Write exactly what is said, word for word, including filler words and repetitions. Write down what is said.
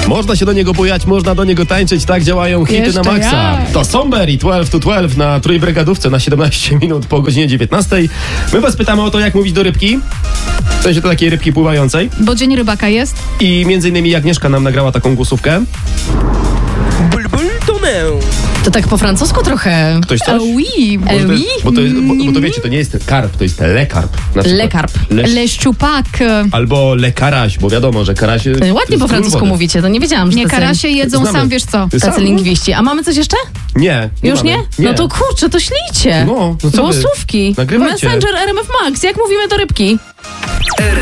Można się do niego bujać, można do niego tańczyć, tak działają hity Jeszcze na maksa. jak. To Somber i dwanaście to dwanaście na Trójbrygadówce na siedemnaście minut po godzinie dziewiętnastej. My was pytamy o to, jak mówić do rybki. W sensie do takiej rybki pływającej. Bo dzień rybaka jest. I między innymi Agnieszka nam nagrała taką głosówkę. Bulbul tonę. To tak po francusku trochę. Ktoś coś? Ah oui. Może to jest, bo, to jest, bo, bo to wiecie, to nie jest karp, to jest lekarp. Na przykład. Lekarp. Le, Le szczupak. albo lekaraś, bo wiadomo, że karaś jest... Ładnie jest po francusku wody. mówicie, to nie wiedziałam, że Nie, tacy, karasie jedzą Znamy. sam wiesz co. Ty tacy sam? lingwiści. A mamy coś jeszcze? Nie. nie Już mamy. nie? No to kurczę, to ślijcie. No, no co wy? Głosówki. Nagrywajcie. Messenger R M F Max. Jak mówimy do rybki?